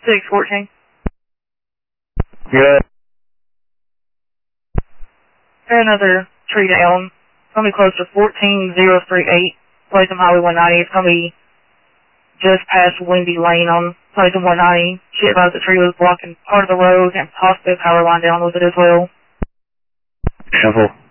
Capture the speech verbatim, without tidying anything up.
six fourteen. Good. Got another tree down. It's going to be close to fourteen zero three eight, Latham Highway one ninety. It's going to be just past Windy Lane on Latham one ninety. She advised the tree was blocking part of the road and possibly a power line down with it as well. Careful.